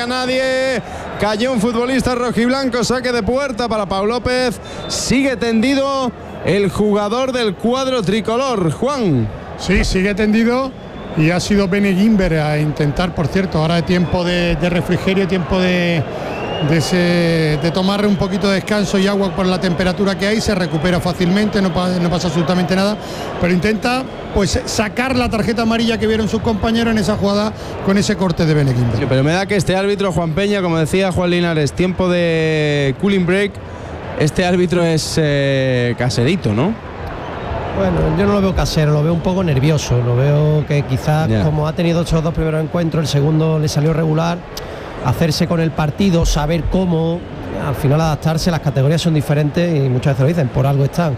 llega nadie. Cayó un futbolista rojiblanco, saque de puerta para Pau López. Sigue tendido el jugador del cuadro tricolor, Juan. Sí, sigue tendido y ha sido Bene Gimber a intentar, por cierto, ahora de tiempo de refrigerio, tiempo de tomarle un poquito de descanso y agua por la temperatura que hay, se recupera fácilmente, no pasa absolutamente nada, pero intenta pues sacar la tarjeta amarilla que vieron sus compañeros en esa jugada con ese corte de Bene Gimber. Sí, pero me da que este árbitro, Juan Peña, como decía Juan Linares, tiempo de cooling break, este árbitro es caserito, ¿no? Bueno, yo no lo veo casero, lo veo un poco nervioso, lo veo que quizás como ha tenido esos 2 primeros encuentros, el segundo le salió regular, hacerse con el partido, saber cómo, al final adaptarse, las categorías son diferentes y muchas veces lo dicen, por algo están.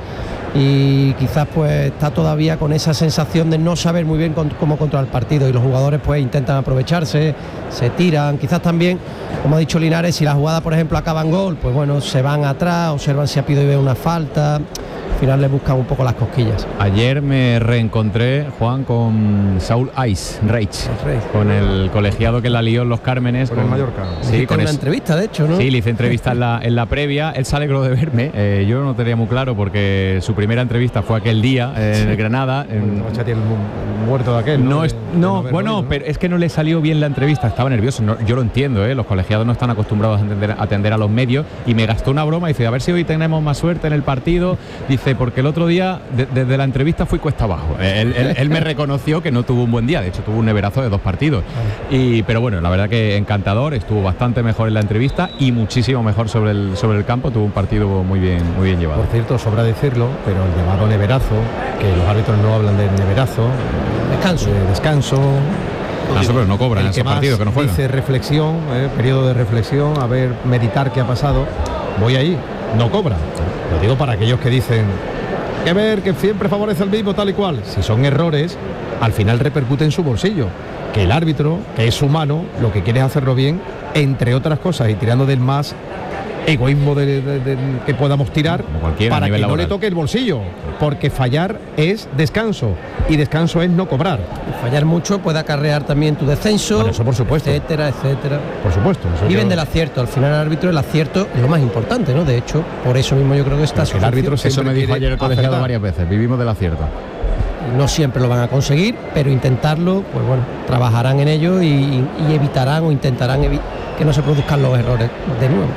Y quizás pues está todavía con esa sensación de no saber muy bien cómo controlar el partido y los jugadores pues intentan aprovecharse, se tiran, quizás también, como ha dicho Linares, si la jugada por ejemplo acaba en gol, pues bueno, se van atrás, observan si ha pedido y ve una falta. Al final le buscan un poco las cosquillas. Ayer me reencontré, Juan, con Saúl Reich, con el colegiado que la lió en Los Cármenes. Con el Mallorca. Sí, con una entrevista, de hecho, ¿no? Sí, le hice entrevista en la previa. Él se alegró de verme. Yo no tenía muy claro porque su primera entrevista fue aquel día en Granada. El muerto de aquel. Bueno, pero es que no le salió bien la entrevista. Estaba nervioso. Yo lo entiendo, Los colegiados no están acostumbrados a atender a los medios. Y me gastó una broma. Dice, a ver si hoy tenemos más suerte en el partido. Dice, porque el otro día, desde la entrevista fui cuesta abajo. Él me reconoció que no tuvo un buen día, de hecho tuvo un neverazo de 2 partidos. Pero bueno, la verdad que encantador, estuvo bastante mejor en la entrevista y muchísimo mejor sobre el campo, tuvo un partido muy bien llevado. Por cierto, sobra decirlo, pero el llamado neverazo, que los árbitros no hablan de neverazo, descanso. Pero no cobran esos partidos que no juegan. Dice reflexión, periodo de reflexión, a ver, meditar qué ha pasado. Voy ahí, no cobra. Lo digo para aquellos que dicen que ver, que siempre favorece al mismo, tal y cual. Si son errores, al final repercute en su bolsillo. Que el árbitro, que es humano, lo que quiere es hacerlo bien, entre otras cosas, y tirando del más egoísmo que podamos tirar, para que no le toque el bolsillo, porque fallar es descanso y descanso es no cobrar. Fallar mucho puede acarrear también tu descenso, bueno, eso por supuesto, etcétera. Por supuesto. Viven del acierto, al final el árbitro, el acierto es lo más importante, ¿no? De hecho, por eso mismo yo creo que está el árbitro. Eso me dijo ayer el colegiado varias veces, vivimos del acierto. No siempre lo van a conseguir, pero intentarlo, pues bueno, trabajarán en ello y evitarán o intentarán que no se produzcan los errores de nuevo.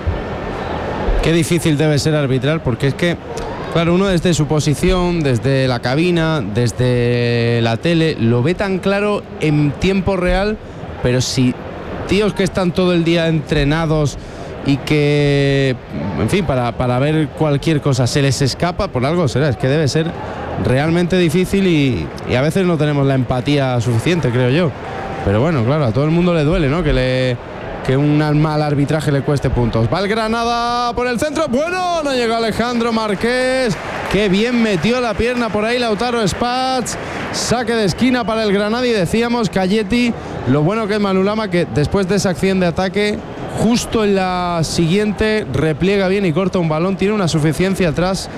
Qué difícil debe ser arbitrar, porque es que, claro, uno desde su posición, desde la cabina, desde la tele, lo ve tan claro en tiempo real, pero si tíos que están todo el día entrenados y que, en fin, para ver cualquier cosa se les escapa, por algo será, es que debe ser realmente difícil y a veces no tenemos la empatía suficiente, creo yo. Pero bueno, claro, a todo el mundo le duele, ¿no? Que un mal arbitraje le cueste puntos. Va el Granada por el centro. Bueno, no llegó Alejandro Marqués. Qué bien metió la pierna por ahí Lautaro Spatz. Saque de esquina para el Granada y decíamos Cayeti. Lo bueno que es Manu Lama, que después de esa acción de ataque, justo en la siguiente repliega bien y corta un balón. Tiene una suficiencia atrás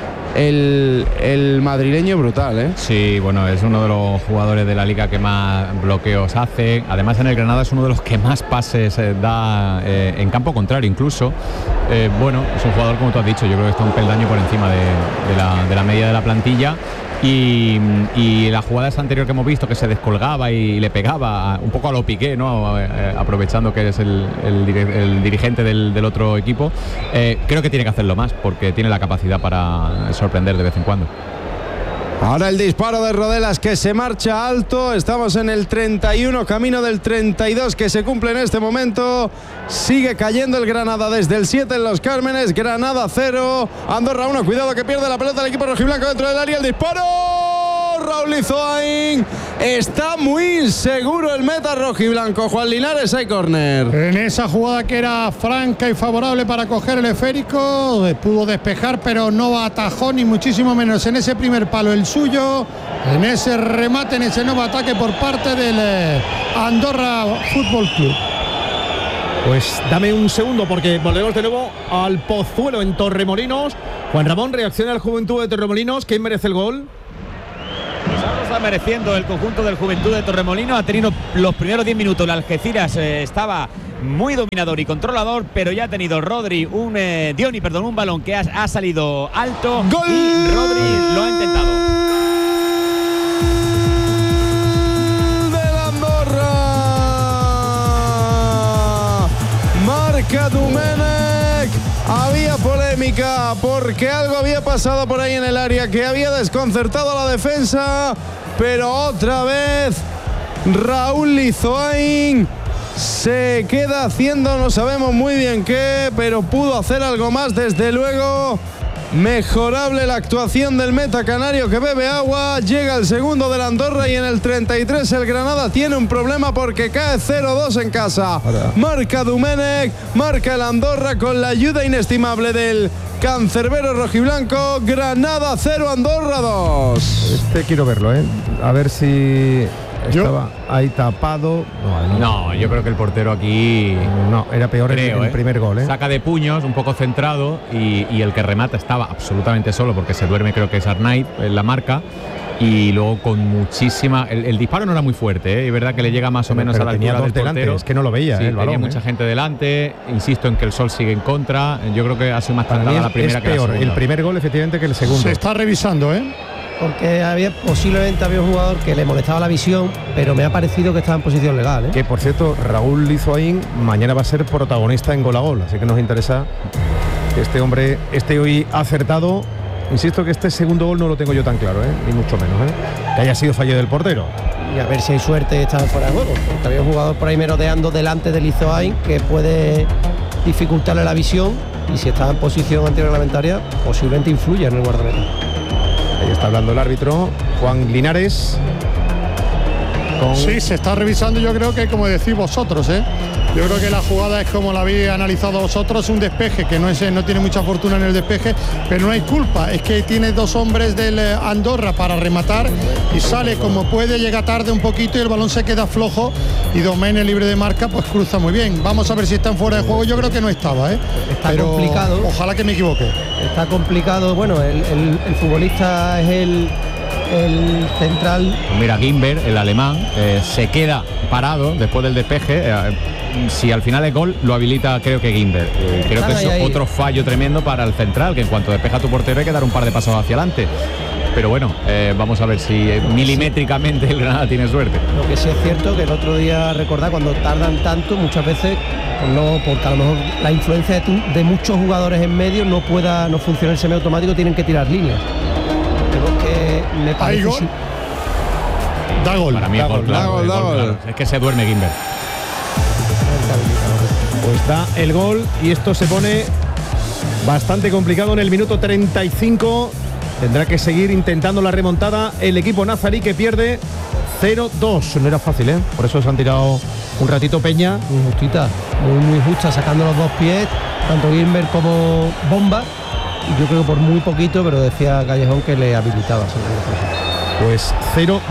el madrileño brutal, Sí, bueno, es uno de los jugadores de la liga que más bloqueos hace. Además, en el Granada es uno de los que más pases da en campo contrario incluso. Bueno, es un jugador, como tú has dicho, yo creo que está un peldaño por encima de la media de la plantilla. Y la jugada esa anterior que hemos visto, que se descolgaba y le pegaba un poco a lo Piqué, ¿no? Aprovechando que es el dirigente del otro equipo, creo que tiene que hacerlo más, porque tiene la capacidad para sorprender de vez en cuando. Ahora el disparo de Rodelas, que se marcha alto. Estamos en el 31, camino del 32 que se cumple en este momento. Sigue cayendo el Granada desde el 7 en Los Cármenes. Granada 0, Andorra 1. Cuidado que pierde la pelota el equipo rojiblanco dentro del área. El disparo, Raúl Izoain. Está muy inseguro el meta rojiblanco. Juan Linares, hay córner. En esa jugada que era franca y favorable para coger el esférico, pudo despejar, pero no atajó, ni muchísimo menos en ese primer palo el suyo, en ese remate, en ese nuevo ataque por parte del Andorra Fútbol Club. Pues dame un segundo, porque volvemos de nuevo al Pozuelo en Torremolinos. Juan Ramón, reacciona al Juventud de Torremolinos. ¿Quién merece el gol? Está mereciendo el conjunto del Juventud de Torremolinos. Ha tenido los primeros 10 minutos. La Algeciras estaba muy dominador y controlador, pero ya ha tenido Diony, un balón que ha salido alto. ¡Gol! Y Rodri lo ha intentado. ¡Del Andorra! Marca Domènech. Había polémica porque algo había pasado por ahí en el área que había desconcertado a la defensa, pero otra vez Raúl Lizoain se queda haciendo, no sabemos muy bien qué, pero pudo hacer algo más, desde luego. Mejorable la actuación del meta canario que bebe agua. Llega el segundo del Andorra y en el 33 el Granada tiene un problema porque cae 0-2 en casa. Marca Domènech, marca el Andorra con la ayuda inestimable del cancerbero rojiblanco. Granada 0, Andorra 2. Quiero verlo, a ver si estaba ahí tapado. No, yo creo que el portero aquí no, era peor el primer gol. Saca de puños, un poco centrado, y el que remata estaba absolutamente solo porque se duerme, creo que es Arnaiz en la marca. Y luego con muchísima... El disparo no era muy fuerte, es verdad que le llega más o menos a la altura del portero. Es que no lo veía, sí, el balón. Tenía mucha gente delante. Insisto en que el sol sigue en contra. Yo creo que ha sido más tardada la primera es que peor la segunda. el primer gol, efectivamente, que el segundo. Se está revisando, porque posiblemente había un jugador que le molestaba la visión, pero me ha parecido que estaba en posición legal. Que, por cierto, Raúl Lizoain mañana va a ser protagonista en Gol a Gol, así que nos interesa que este hombre esté hoy acertado. Insisto que este segundo gol no lo tengo yo tan claro, ni mucho menos, que haya sido fallo del portero. Y a ver si hay suerte y está fuera de juego, porque había un jugador por ahí merodeando delante de Lizoain que puede dificultarle la visión, y si está en posición antirreglamentaria posiblemente influya en el guardameta. Ahí está hablando el árbitro, Juan Linares. Sí, se está revisando, yo creo que como decís vosotros, Yo creo que la jugada es como la habéis analizado vosotros, un despeje que no tiene mucha fortuna en el despeje, pero no hay culpa, es que tiene dos hombres del Andorra para rematar y sale como puede, llega tarde un poquito y el balón se queda flojo y Domènech, libre de marca, pues cruza muy bien. Vamos a ver si están fuera de juego, yo creo que no estaba, Está pero complicado. Ojalá que me equivoque. Está complicado, bueno, el futbolista es el central. Mira, Gimber, el alemán, se queda parado después del despeje. Si al final es gol, lo habilita, creo que Gimber. Creo que es otro fallo tremendo para el central, que en cuanto despeja tu portero hay que dar un par de pasos hacia adelante. Pero bueno, vamos a ver si milimétricamente el Granada tiene suerte. Lo que sí es cierto que el otro día, recordad, cuando tardan tanto, muchas veces, pues no, porque a lo mejor la influencia de muchos jugadores en medio no funciona el semiautomático, tienen que tirar líneas. Que me parece gol. Da gol. Para mí da gol, claro, claro. Es que se duerme Gimber. Pues da el gol y esto se pone bastante complicado en el minuto 35. Tendrá que seguir intentando la remontada el equipo nazarí, que pierde 0-2. No era fácil, por eso se han tirado un ratito Peña. Muy justita, muy justa, sacando los dos pies, tanto Gimber como Bomba. Y yo creo que por muy poquito, pero decía Callejón que le habilitaba. Pues 0-2.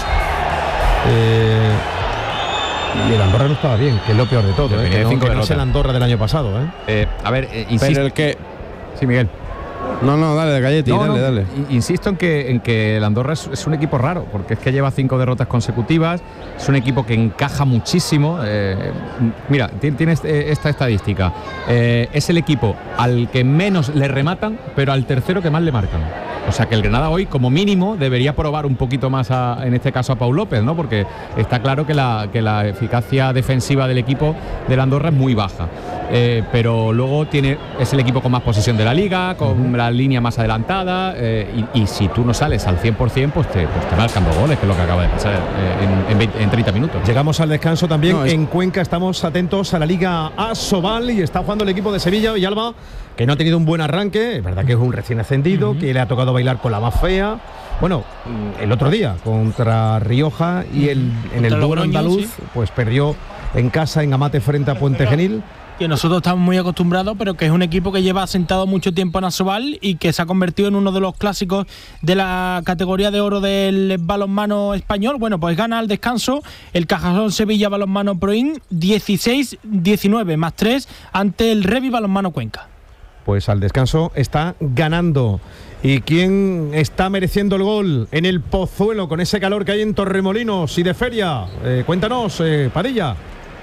Y el Andorra no estaba bien, que es lo peor de todo, que no es el Andorra del año pasado. A ver, insisto. Pero el que... Sí, Miguel. No, dale, Galletti, dale. Insisto en que el Andorra es un equipo raro, porque es que lleva 5 derrotas consecutivas, es un equipo que encaja muchísimo. Mira, tiene esta estadística. Es el equipo al que menos le rematan, pero al tercero que más le marcan. O sea que el Granada hoy, como mínimo, debería probar un poquito más, en este caso, a Pau López, ¿no? Porque está claro que la eficacia defensiva del equipo del Andorra es muy baja. Pero luego es el equipo con más posesión de la liga, con la línea más adelantada, y si tú no sales al 100%, pues te marcan 2 goles, que es lo que acaba de pasar en 30 minutos. Llegamos al descanso también. En Cuenca estamos atentos a la Liga ASOBAL y está jugando el equipo de Sevilla y Alba, que no ha tenido un buen arranque. Es verdad que es un recién ascendido, que le ha tocado bailar con la más fea. Bueno, el otro día contra Rioja y en el duelo andaluz, sí, pues perdió en casa en Amate frente a Puente Genil. Que nosotros estamos muy acostumbrados, pero que es un equipo que lleva asentado mucho tiempo en ASOBAL y que se ha convertido en uno de los clásicos de la categoría de oro del balonmano español. Bueno, pues gana al descanso el Cajasol Sevilla Balonmano Proin 16-19 más 3 ante el Revi Balonmano Cuenca. Pues al descanso está ganando. ¿Y quién está mereciendo el gol en el Pozuelo con ese calor que hay en Torremolinos y de feria? Cuéntanos, Padilla.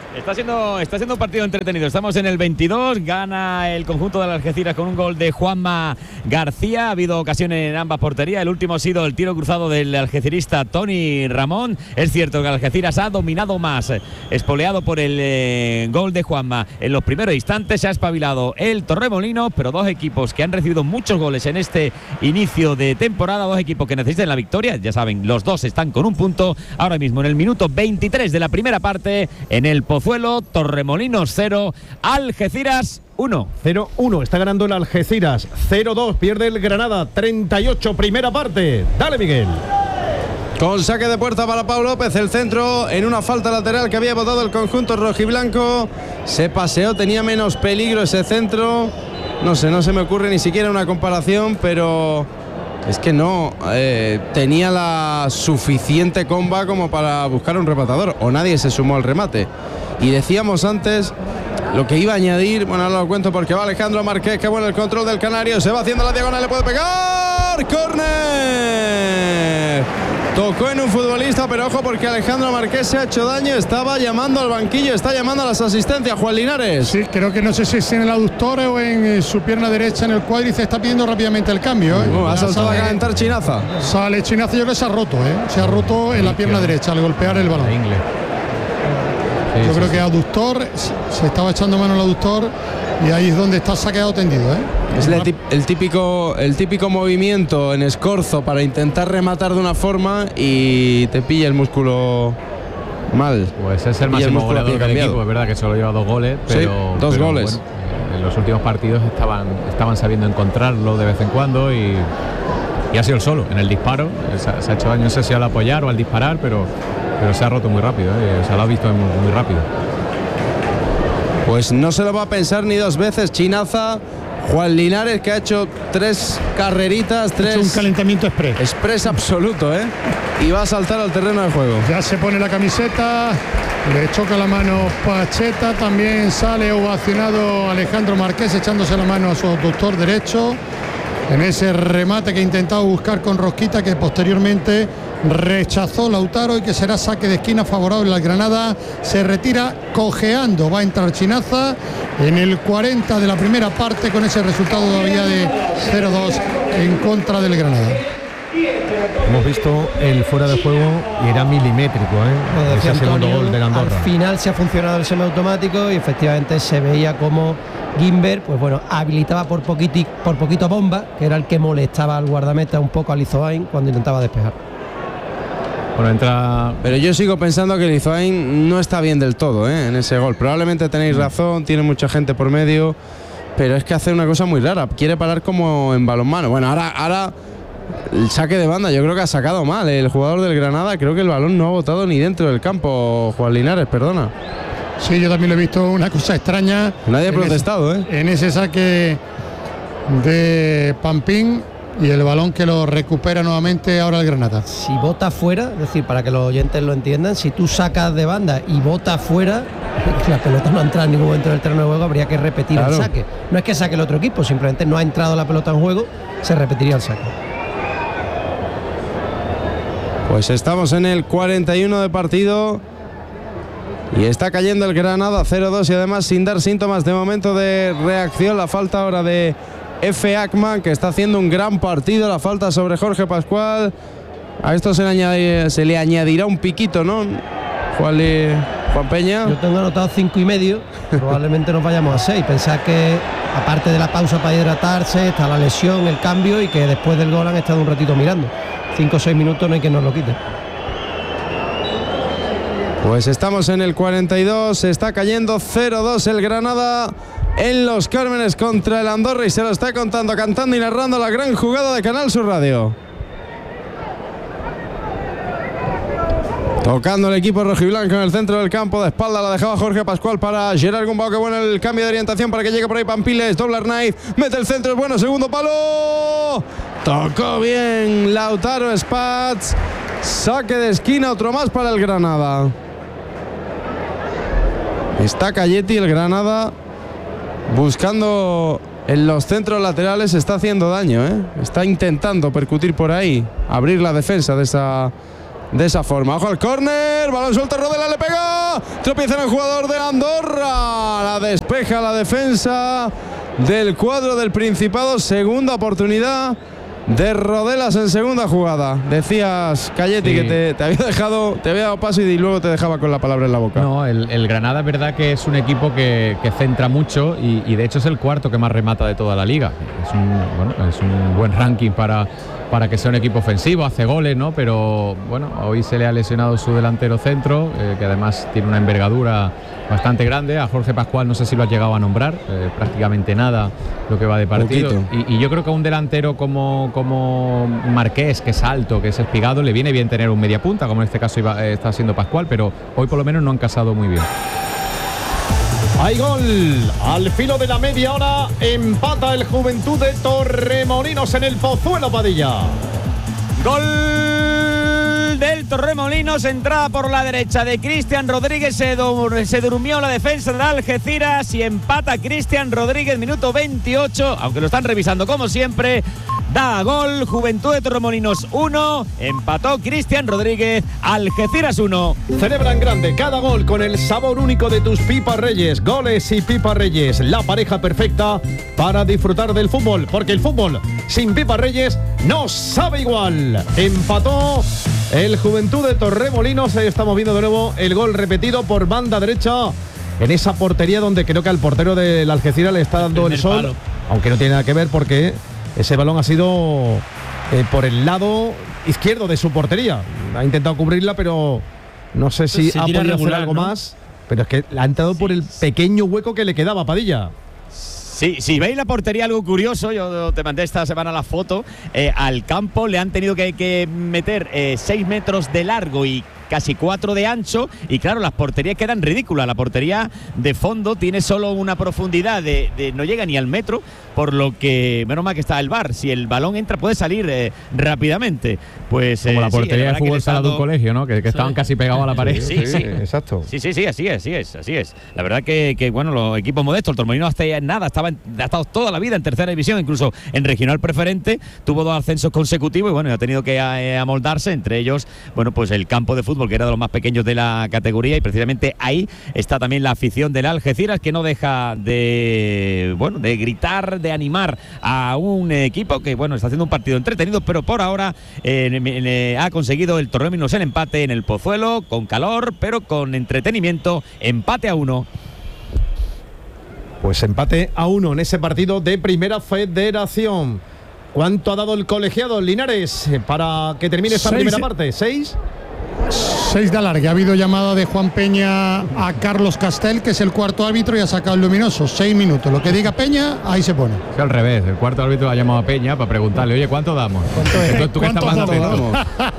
Está siendo un partido entretenido. Estamos en el 22. Gana el conjunto de las Algeciras con un gol de Juanma García. Ha habido ocasiones en ambas porterías. El último ha sido el tiro cruzado del algecirista Tony Ramón. Es cierto que Algeciras ha dominado más, espoleado por el gol de Juanma. En los primeros instantes se ha espabilado el Torremolinos, pero dos equipos que han recibido muchos goles en este inicio de temporada, dos equipos que necesitan la victoria. Ya saben, los dos están con un punto. Ahora mismo en el minuto 23 de la primera parte, en el Pozuelo, Torremolinos 0, Algeciras 1. 0-1, está ganando el Algeciras. 0-2, pierde el Granada. 38, primera parte. Dale, Miguel. Con saque de puerta para Pau López, el centro en una falta lateral que había botado el conjunto rojiblanco. Se paseó, tenía menos peligro ese centro. No sé, no se me ocurre ni siquiera una comparación, pero es que no tenía la suficiente comba como para buscar un rematador, o nadie se sumó al remate. Y decíamos antes lo que iba a añadir, bueno, ahora lo cuento porque va Alejandro Marqués, que bueno el control del canario, se va haciendo la diagonal, le puede pegar, ¡córner! Tocó en un futbolista, pero ojo porque Alejandro Marqués se ha hecho daño, estaba llamando al banquillo, está llamando a las asistencias, Juan Linares. Sí, creo que no sé si es en el aductor o en su pierna derecha en el cuádriceps, está pidiendo rápidamente el cambio. Ha saltado a calentar Chinaza. Sale Chinaza, yo creo que se ha roto, se ha roto en la pierna derecha al golpear el balón. Yo creo que aductor, se estaba echando mano al aductor y ahí es donde está saqueado tendido. Es el típico movimiento en escorzo para intentar rematar de una forma y te pilla el músculo mal. Pues es el máximo goleador del equipo, es verdad que solo lleva 2 goles, pero, sí, dos goles. Bueno, en los últimos partidos estaban sabiendo encontrarlo de vez en cuando y ha sido el solo en el disparo. Se ha hecho daño, no sé si al apoyar o al disparar, pero se ha roto muy rápido, se lo ha visto muy rápido. Pues no se lo va a pensar ni dos veces Chinaza. Juan Linares, que ha hecho 3 carreritas, 3. Un calentamiento express. Express absoluto, y va a saltar al terreno de juego. Ya se pone la camiseta, le choca la mano Pacheta, también sale ovacionado Alejandro Marqués echándose la mano a su aductor derecho en ese remate que ha intentado buscar con Rosquita, que posteriormente rechazó Lautaro y que será saque de esquina favorable al Granada. Se retira cojeando, va a entrar Chinaza en el 40 de la primera parte con ese resultado todavía de 0-2 en contra del Granada. Hemos visto el fuera de juego y era milimétrico, ese segundo gol de Andorra. Al final se ha funcionado el semiautomático y efectivamente se veía como Guimber, pues bueno, habilitaba por poquito a Bomba, que era el que molestaba al guardameta un poco a Lizoain cuando intentaba despejar. Bueno, entra. Pero yo sigo pensando que Lizoain no está bien del todo, en ese gol. Probablemente tenéis razón, tiene mucha gente por medio, pero es que hace una cosa muy rara, quiere parar como en balonmano. Bueno, ahora el saque de banda, yo creo que ha sacado mal el jugador del Granada, creo que el balón no ha botado ni dentro del campo, Juan Linares, perdona. Sí, yo también lo he visto una cosa extraña. Nadie ha protestado, en ese saque de Pampín y el balón que lo recupera nuevamente ahora el Granada. Si bota fuera, es decir, para que los oyentes lo entiendan, si tú sacas de banda y bota fuera, la pelota no ha entrado en ningún momento en el terreno de juego, habría que repetir el saque. No es que saque el otro equipo, simplemente no ha entrado la pelota en juego, se repetiría el saque. Pues estamos en el 41 de partido y está cayendo el Granada 0-2 y además sin dar síntomas de momento de reacción. La falta ahora de F. Ackman, que está haciendo un gran partido, la falta sobre Jorge Pascual. A esto se le añadirá un piquito, ¿no? Juan Peña. Yo tengo anotado 5,5, probablemente nos vayamos a 6. Pensad que aparte de la pausa para hidratarse, está la lesión, el cambio y que después del gol han estado un ratito mirando. 5 o 6 minutos no hay quien nos lo quite. Pues estamos en el 42, se está cayendo 0-2 el Granada en Los Cármenes contra el Andorra y se lo está contando, cantando y narrando la gran jugada de Canal Sur Radio. Tocando el equipo rojiblanco en el centro del campo, de espalda la dejaba Jorge Pascual para Gerard Gumbau, que bueno el cambio de orientación para que llegue por ahí Pampiles, dobla Arnaiz, mete el centro, es bueno, segundo palo, tocó bien Lautaro Spatz, saque de esquina, otro más para el Granada. Está Calletti, el Granada buscando en los centros laterales, está haciendo daño, está intentando percutir por ahí, abrir la defensa de esa forma. Ojo al córner, balón suelto, Rodela le pega. Andorra. Tropieza en el jugador de Andorra. La despeja la defensa del cuadro del Principado. Segunda oportunidad de Rodelas en segunda jugada. Decías, Calletti, que te había dado paso y luego te dejaba con la palabra en la boca. No, el Granada es verdad que es un equipo que centra mucho y de hecho es el cuarto que más remata de toda la liga. Es un buen ranking para que sea un equipo ofensivo, hace goles, ¿no? Pero bueno, hoy se le ha lesionado su delantero centro, que además tiene una envergadura bastante grande. A Jorge Pascual no sé si lo has llegado a nombrar, prácticamente nada lo que va de partido. Y yo creo que a un delantero como Marqués, que es alto, que es espigado, le viene bien tener un mediapunta, como en este caso está siendo Pascual, pero hoy por lo menos no han casado muy bien. Hay gol al filo de la media hora, empata el Juventud de Torremolinos en el Pozuelo, Padilla. Gol del Torremolinos, entrada por la derecha de Cristian Rodríguez, se durmió la defensa de Algeciras y empata Cristian Rodríguez, minuto 28, aunque lo están revisando como siempre. Da gol, Juventud de Torremolinos 1, empató Cristian Rodríguez, Algeciras 1. Celebra en grande cada gol con el sabor único de tus Pipas Reyes. Goles y Pipas Reyes, la pareja perfecta para disfrutar del fútbol, porque el fútbol sin Pipas Reyes no sabe igual. Empató el Juventud de Torremolinos, ahí estamos viendo de nuevo el gol repetido por banda derecha en esa portería donde creo que al portero del Algeciras le está dando el sol, palo. Aunque no tiene nada que ver porque ese balón ha sido por el lado izquierdo de su portería. Ha intentado cubrirla, pero no sé si ha podido hacer algo más. Pero es que la ha entrado por el pequeño hueco que le quedaba, Padilla. Sí, si veis la portería, algo curioso, yo te mandé esta semana la foto, al campo le han tenido que meter 6 metros de largo y casi 4 de ancho, y claro, las porterías quedan ridículas. La portería de fondo tiene solo una profundidad de no llega ni al metro, por lo que menos mal que está el VAR. Si el balón entra puede salir rápidamente. Pues como la portería de fútbol sala de un colegio, ¿no? Que estaban casi pegados a la pared. Sí, exacto. Sí, así es. La verdad que bueno, los equipos modestos, el Torremolinos hasta nada, ha estado toda la vida en tercera división, incluso en regional preferente, tuvo 2 ascensos consecutivos y bueno, ha tenido que amoldarse, entre ellos, bueno, pues el campo de fútbol, que era de los más pequeños de la categoría, y precisamente ahí está también la afición del Algeciras, que no deja de gritar, de animar a un equipo que bueno, está haciendo un partido entretenido, pero por ahora ha conseguido el Torremolinos el empate en el Pozuelo, con calor, pero con entretenimiento, empate a 1. Pues empate a 1 en ese partido de Primera Federación. ¿Cuánto ha dado el colegiado Linares para que termine esta primera parte? ¿6? 6 de alargue. Ha habido llamada de Juan Peña a Carlos Castel, que es el cuarto árbitro, y ha sacado el luminoso. 6 minutos. Lo que diga Peña, ahí se pone. Es al revés. El cuarto árbitro ha llamado a Peña para preguntarle, oye, ¿cuánto damos? ¿Tú qué estás mandando?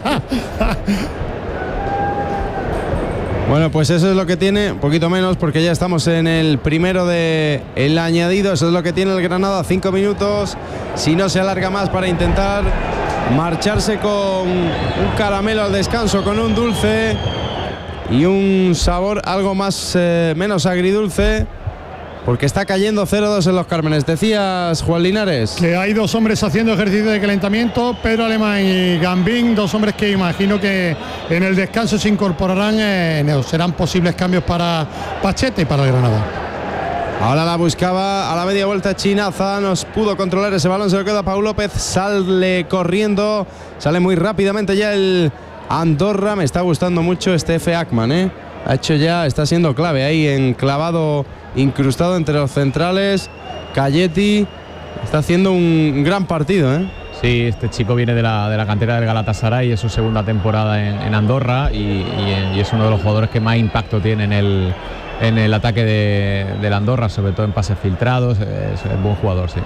Bueno, pues eso es lo que tiene, un poquito menos, porque ya estamos en el primero de el añadido. Eso es lo que tiene el Granada, 5 minutos. Si no se alarga más, para intentar marcharse con un caramelo al descanso, con un dulce y un sabor algo más menos agridulce, porque está cayendo 0-2 en los Cármenes. Decías, Juan Linares, que hay 2 hombres haciendo ejercicio de calentamiento, Pedro Alemán y Gambín, 2 hombres que imagino que en el descanso se incorporarán, serán posibles cambios para Pachete y para el Granada. Ahora la buscaba a la media vuelta Chinaza, nos pudo controlar ese balón, se lo queda Pau López, sale corriendo, sale muy rápidamente ya el Andorra. Me está gustando mucho este F. Ackman, está siendo clave ahí, enclavado, incrustado entre los centrales. Calletti está haciendo un gran partido, Sí, este chico viene de la cantera del Galatasaray, es su segunda temporada en Andorra y es uno de los jugadores que más impacto tiene en el ataque del Andorra, sobre todo en pases filtrados. Es un buen jugador, sí.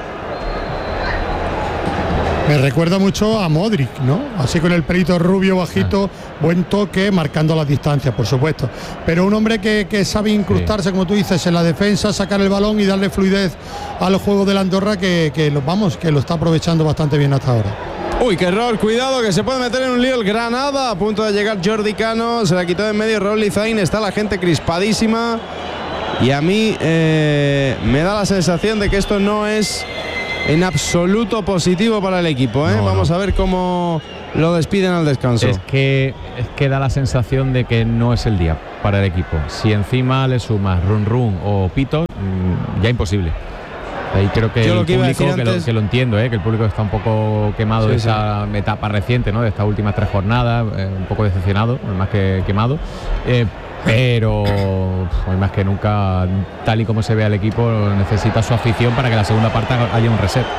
Me recuerda mucho a Modric, ¿no? Así con el pelito rubio, bajito, buen toque, marcando las distancias, por supuesto. Pero un hombre que sabe incrustarse, como tú dices, en la defensa, sacar el balón y darle fluidez al juego del Andorra, que lo está aprovechando bastante bien hasta ahora. Uy, qué error, cuidado, que se puede meter en un lío el Granada. A punto de llegar Jordi Cano, se la quitó de en medio Raúl Lizaín. Está la gente crispadísima y a mí me da la sensación de que esto no es en absoluto positivo para el equipo, ¿eh? No, Vamos no. a ver cómo lo despiden al descanso. Es que da la sensación de que no es el día para el equipo. Si encima le sumas run o pitos, ya imposible. Ahí creo que Yo el público, antes, que lo entiendo, que el público está un poco quemado de esa etapa reciente, ¿no? De estas últimas 3 jornadas, un poco decepcionado, más que quemado. Pero hoy más que nunca, tal y como se ve al equipo, necesita su afición para que la segunda parte haya un reset.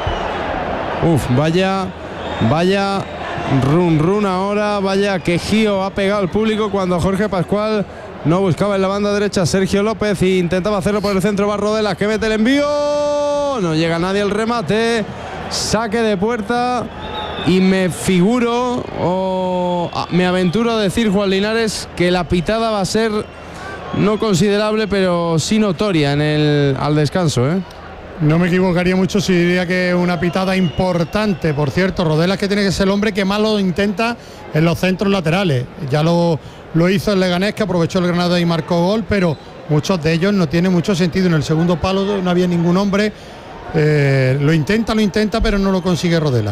Vaya run ahora, vaya quejío ha pegado el público cuando Jorge Pascual no buscaba en la banda derecha a Sergio López e intentaba hacerlo por el centro. Va Rodelas, que mete el envío, no llega nadie al remate, saque de puerta. Y me figuro me aventuro a decir, Juan Linares, que la pitada va a ser no considerable, pero sí notoria al descanso, ¿eh? No me equivocaría mucho si diría que es una pitada importante. Por cierto, Rodelas, que tiene que ser el hombre que más lo intenta en los centros laterales. Ya lo hizo el Leganés, que aprovechó el Granada y marcó gol, pero muchos de ellos no tienen mucho sentido. En el segundo palo no había ningún hombre. Lo intenta, pero no lo consigue Rodelas.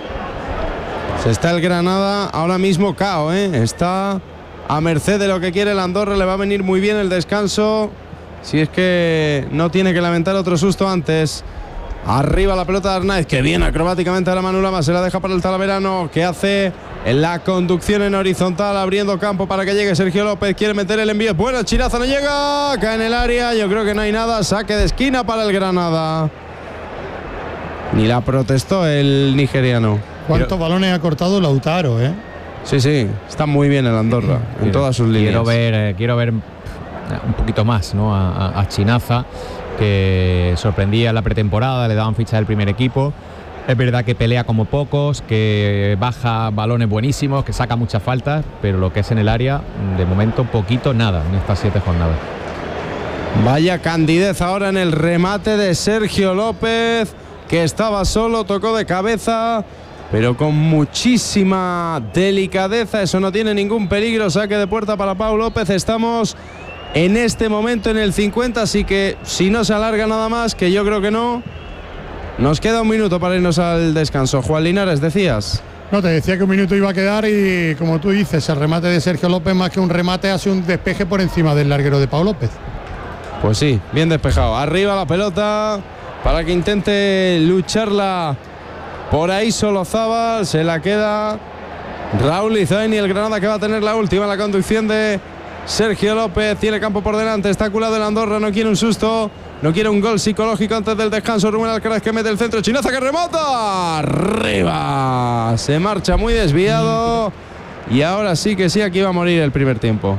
Está el Granada ahora mismo cao, ¿eh? Está a merced de lo que quiere el Andorra. Le va a venir muy bien el descanso, si es que no tiene que lamentar otro susto antes. Arriba la pelota de Arnaiz, que viene acrobáticamente a la Manu Lama, se la deja para el Talaverano, que hace la conducción en horizontal, abriendo campo para que llegue Sergio López. Quiere meter el envío, bueno, Chiraza no llega, cae en el área. Yo creo que no hay nada, saque de esquina para el Granada. Ni la protestó el nigeriano. ¿Cuántos balones ha cortado Lautaro, eh? Sí, está muy bien el Andorra en todas sus líneas. Quiero ver un poquito más, ¿no? a Chinaza, que sorprendía en la pretemporada, le daban ficha del primer equipo. Es verdad que pelea como pocos, que baja balones buenísimos, que saca muchas faltas, pero lo que es en el área, de momento poquito, nada en estas 7 jornadas. Vaya candidez ahora en el remate de Sergio López, que estaba solo, tocó de cabeza, pero con muchísima delicadeza. Eso no tiene ningún peligro. Saque de puerta para Pau López. Estamos en este momento en el 50, así que si no se alarga nada más, que yo creo que no, nos queda un minuto para irnos al descanso. Juan Linares, decías. No, te decía que un minuto iba a quedar y, como tú dices, el remate de Sergio López, más que un remate, hace un despeje por encima del larguero de Pau López. Pues sí, bien despejado. Arriba la pelota para que intente lucharla. Por ahí Solozábal, se la queda Raúl Izaini, el Granada, que va a tener la última. La conducción de Sergio López, tiene campo por delante, está culado el Andorra, no quiere un susto, no quiere un gol psicológico antes del descanso. Rubén Alcaraz, que mete el centro, Chinaza, que remata, arriba, se marcha muy desviado y ahora sí que sí, aquí va a morir el primer tiempo.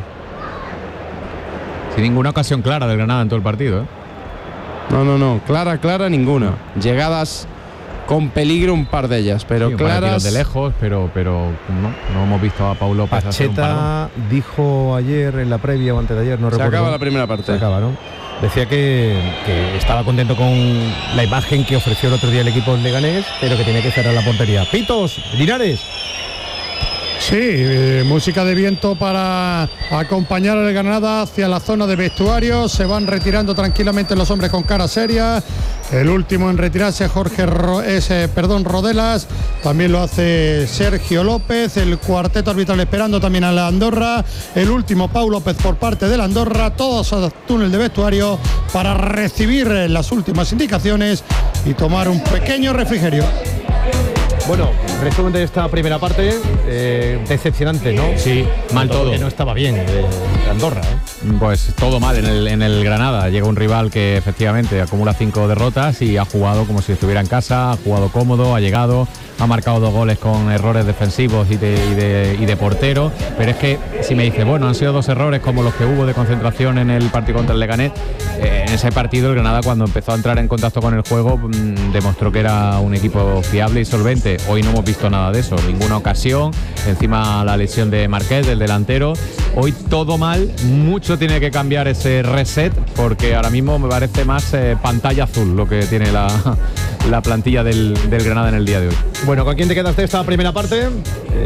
Sin ninguna ocasión clara del Granada en todo el partido, ¿eh? No, clara ninguna. Llegadas con peligro, un par de ellas, pero sí, claras de lejos, pero no hemos visto a Pau López hacer un Pacheta dijo ayer en la previa o antes de ayer, no recuerdo. Se acaba la primera parte. Se acaba, ¿no? Decía que estaba contento con la imagen que ofreció el otro día el equipo leganés, pero que tiene que cerrar la portería. Pitos, Linares. Sí, música de viento para acompañar al Granada hacia la zona de vestuario. Se van retirando tranquilamente los hombres con cara seria. El último en retirarse Rodelas. También lo hace Sergio López. El cuarteto arbitral esperando también a la Andorra. El último, Pau López, por parte de la Andorra. Todos al túnel de vestuario para recibir las últimas indicaciones y tomar un pequeño refrigerio. Bueno, resumen de esta primera parte, decepcionante, ¿no? Sí, mal todo. Que no estaba bien Andorra, ¿eh? Pues todo mal en el Granada. Llega un rival que efectivamente acumula 5 derrotas y ha jugado como si estuviera en casa, ha jugado cómodo, ha llegado, ha marcado 2 goles con errores defensivos y de portero. Pero es que si me dice, bueno, han sido 2 errores como los que hubo de concentración en el partido contra el Leganés, en ese partido el Granada, cuando empezó a entrar en contacto con el juego, demostró que era un equipo fiable y solvente. Hoy no hemos visto nada de eso, ninguna ocasión. Encima la lesión de Marqués, del delantero. Hoy todo mal, mucho tiene que cambiar ese reset, porque ahora mismo me parece más pantalla azul lo que tiene la plantilla del Granada en el día de hoy. Bueno, ¿con quién te quedaste esta primera parte?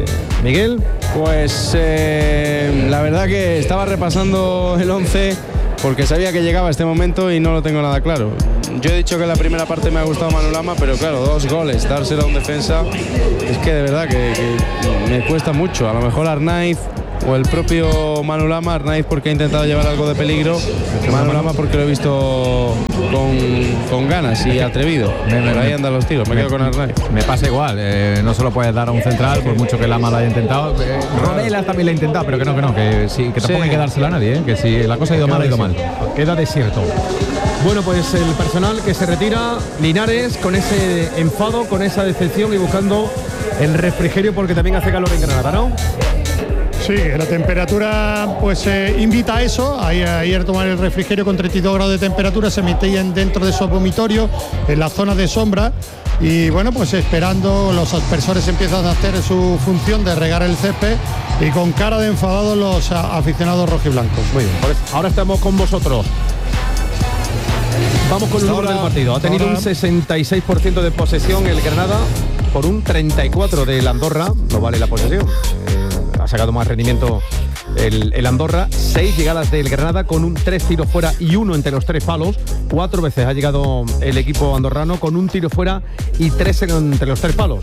Miguel. Pues la verdad que estaba repasando el 11 porque sabía que llegaba este momento y no lo tengo nada claro. Yo he dicho que la primera parte me ha gustado Manu Lama, pero claro, 2 goles, dárselo a un defensa, es que de verdad que me cuesta mucho. A lo mejor Arnaiz o el propio Manu Lama, Arnaiz porque ha intentado llevar algo de peligro, Manu Lama porque lo he visto con ganas y atrevido. Por ahí andan los tiros, me quedo con Arnaiz. Me pasa igual, no se lo puedes dar a un central por mucho que Lama lo haya intentado. Rodela también lo ha intentado, pero que tampoco hay que dársela a nadie, que si la cosa ha ido mal, ha ido mal. Queda desierto. Bueno, pues el personal que se retira, Linares, con ese enfado, con esa decepción y buscando el refrigerio porque también hace calor en Granada, ¿no? Sí, la temperatura pues invita a eso. Ayer tomar el refrigerio con 32 grados de temperatura, se metían dentro de esos vomitorios, en las zonas de sombra. Y bueno, pues esperando, los aspersores empiezan a hacer su función de regar el césped y con cara de enfadados los aficionados rojiblancos. Muy bien, pues ahora estamos con vosotros. Vamos con el número del partido. Ha tenido un 66% de posesión el Granada por un 34% del Andorra. No vale la posesión. Ha sacado más rendimiento el Andorra. 6 llegadas del Granada con un 3 tiros fuera y 1 entre los 3 palos. 4 veces ha llegado el equipo andorrano con un tiro fuera y 3 entre los 3 palos.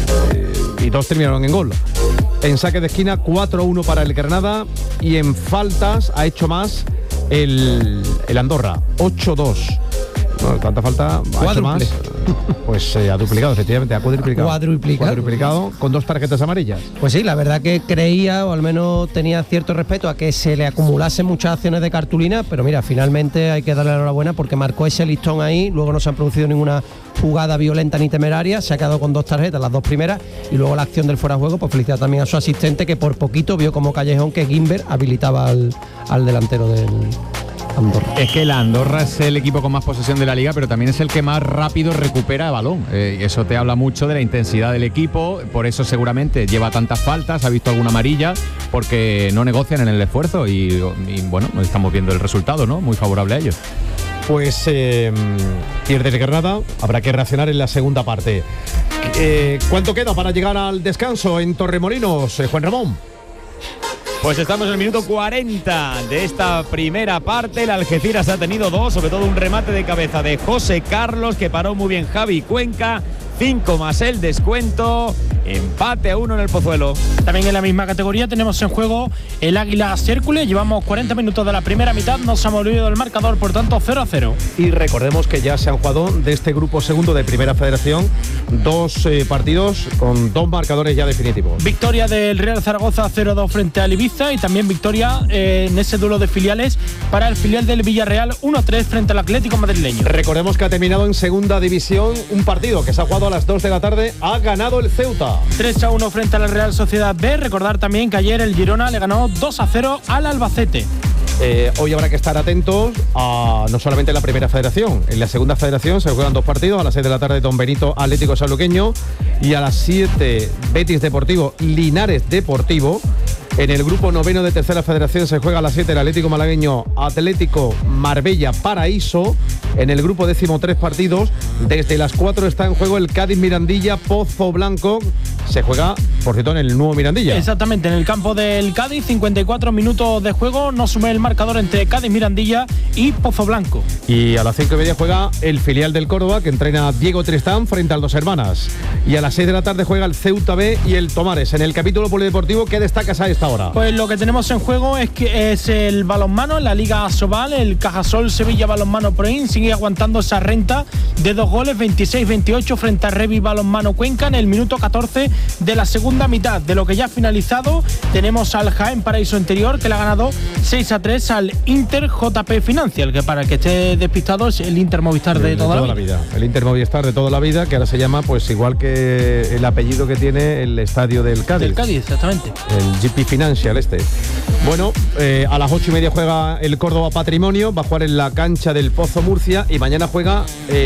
Y 2 terminaron en gol. En saque de esquina 4-1 para el Granada y en faltas ha hecho más el Andorra. 8-2. Bueno, tanta falta ha hecho más. Pues ha duplicado, efectivamente, ha cuadruplicado con 2 tarjetas amarillas. Pues sí, la verdad que creía, o al menos tenía cierto respeto a que se le acumulasen muchas acciones de cartulina, pero mira, finalmente hay que darle la enhorabuena porque marcó ese listón ahí, luego no se han producido ninguna jugada violenta ni temeraria, se ha quedado con 2 tarjetas, las 2 primeras, y luego la acción del fuera de juego, pues felicidad también a su asistente que por poquito vio como Callejón que Guimber habilitaba al delantero del Andorra. Es que el Andorra es el equipo con más posesión de la liga, pero también es el que más rápido recupera el balón. Eso te habla mucho de la intensidad del equipo, por eso seguramente lleva tantas faltas, ha visto alguna amarilla, porque no negocian en el esfuerzo y bueno, estamos viendo el resultado, ¿no? Muy favorable a ellos. Pues pierde el Granada, habrá que reaccionar en la segunda parte. ¿Cuánto queda para llegar al descanso en Torremolinos, Juan Ramón? Pues estamos en el minuto 40 de esta primera parte. El Algeciras ha tenido 2, sobre todo un remate de cabeza de José Carlos que paró muy bien Javi Cuenca. 5 más el descuento, empate a 1 en el Pozuelo. También en la misma categoría tenemos en juego el Águila Hércules. Llevamos 40 minutos de la primera mitad, no se ha movido el marcador, por tanto 0-0. Y recordemos que ya se han jugado de este grupo segundo de Primera Federación 2 partidos con 2 marcadores ya definitivos. Victoria del Real Zaragoza 0-2 frente al Ibiza y también victoria en ese duelo de filiales para el filial del Villarreal 1-3 frente al Atlético madrileño. Recordemos que ha terminado en segunda división un partido que se ha jugado a las 2 de la tarde, ha ganado el Ceuta 3-1 frente a la Real Sociedad B. Recordar también que ayer el Girona le ganó 2-0 al Albacete. Hoy habrá que estar atentos a no solamente la Primera Federación, en la Segunda Federación se juegan 2 partidos, a las 6 de la tarde Don Benito Atlético Sanluqueño y a las 7 Betis Deportivo Linares Deportivo. En el grupo noveno de Tercera Federación se juega a las 7 el Atlético Malagueño Atlético Marbella Paraíso. En el grupo décimo 3 partidos. Desde las 4 está en juego el Cádiz Mirandilla Pozo Blanco. Se juega, por cierto, en el nuevo Mirandilla. Exactamente, en el campo del Cádiz, 54 minutos de juego. No sume el marcador entre Cádiz Mirandilla y Pozo Blanco. Y a las 5:30 juega el filial del Córdoba, que entrena Diego Tristán frente al Dos Hermanas. Y a las 6 de la tarde juega el Ceuta B y el Tomares. En el capítulo polideportivo, ¿qué destacas a esta hora? Pues lo que tenemos en juego es el balonmano en la Liga Asobal. El Cajasol Sevilla Balonmano Proin sigue aguantando esa renta de 2 goles, 26-28 frente a Revi Balonmano Cuenca en el minuto 14 de la segunda mitad. De lo que ya ha finalizado, tenemos al Jaén Paraíso Interior, que le ha ganado 6-3 al Inter JP Financial, que para el que esté despistado es el Inter Movistar de toda la vida. El Inter Movistar de toda la vida, que ahora se llama pues igual que el apellido que tiene el estadio del Cádiz. Del Cádiz, exactamente. El GP Financial este. Bueno, a las 8:30 juega el Córdoba Patrimonio, va a jugar en la cancha del Pozo Murcia y mañana juega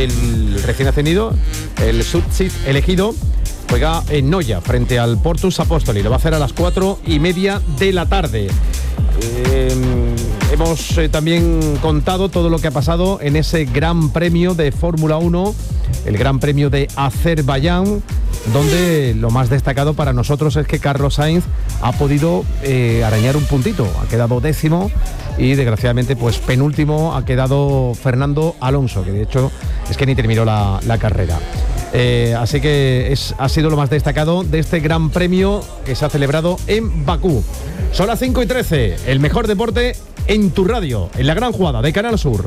el recién ascendido, el Subsit elegido. Juega en Noya frente al Portus Apóstoli. Lo va a hacer a las 4:30 de la tarde. hemos también contado todo lo que ha pasado en ese Gran Premio de Fórmula 1, el Gran Premio de Azerbaiyán, donde lo más destacado para nosotros es que Carlos Sainz ha podido arañar un puntito, ha quedado 10º y desgraciadamente pues penúltimo ha quedado Fernando Alonso, que de hecho es que ni terminó la carrera. Así que ha sido lo más destacado de este Gran Premio que se ha celebrado en Bakú. Son las 5:13, el mejor deporte en tu radio, en la gran jugada de Canal Sur.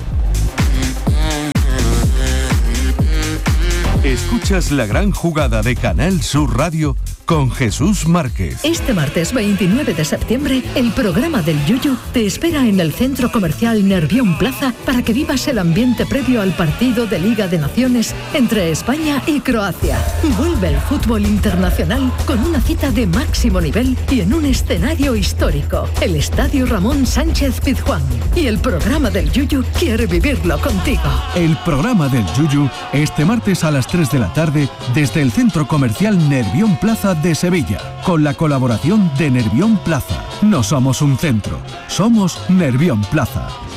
Escuchas la gran jugada de Canal Sur Radio con Jesús Márquez. Este martes 29 de septiembre, el programa del Yuyu te espera en el Centro Comercial Nervión Plaza para que vivas el ambiente previo al partido de Liga de Naciones entre España y Croacia. Vuelve el fútbol internacional con una cita de máximo nivel y en un escenario histórico, el Estadio Ramón Sánchez Pizjuán. Y el programa del Yuyu quiere vivirlo contigo. El programa del Yuyu este martes a las 3 de la tarde desde el Centro Comercial Nervión Plaza de Sevilla, con la colaboración de Nervión Plaza. No somos un centro, somos Nervión Plaza.